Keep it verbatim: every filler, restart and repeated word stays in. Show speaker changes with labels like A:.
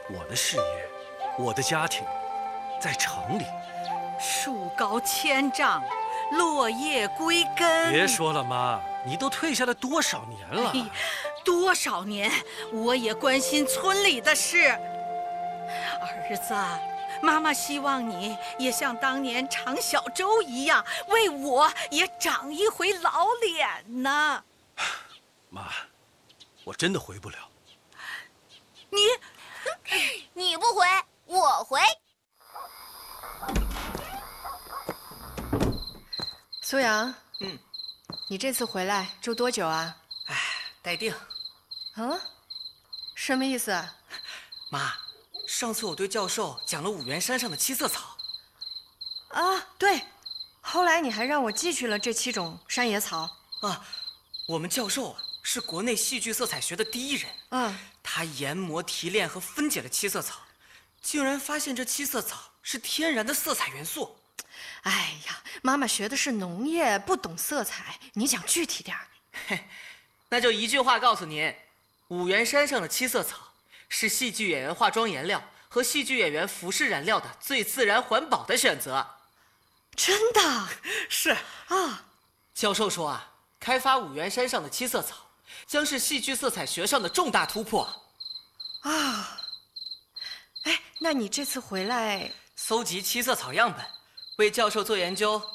A: 我的事业，我的家庭，在城里。
B: 树高千丈，落叶归根。
A: 别说了，妈，你都退下来多少年了？
B: 哎，多少年，我也关心村里的事。儿子，妈妈希望你也像当年常小舟一样，为我也长一回老脸呢。
A: 妈，我真的回不了。
B: 你，
C: 你不回，我回。
D: 苏阳，
E: 嗯，
D: 你这次回来住多久啊？
E: 哎，待定。
D: 嗯，什么意思啊？
E: 妈，上次我对教授讲了五原山上的七色草。
D: 啊，对，后来你还让我记去了这七种山野草。
E: 啊，我们教授啊是国内戏剧色彩学的第一人。
D: 嗯，
E: 他研磨、提炼和分解了七色草，竟然发现这七色草是天然的色彩元素。
D: 哎呀，妈妈学的是农业，不懂色彩，你讲具体点儿。
E: 嘿，那就一句话告诉您：五原山上的七色草是戏剧演员化妆颜料和戏剧演员服饰染料的最自然环保的选择。
D: 真的？
E: 是
D: 啊。
E: 教授说啊，开发五原山上的七色草将是戏剧色彩学上的重大突破。
D: 啊，哎，那你这次回来，
E: 搜集七色草样本，为教授做研究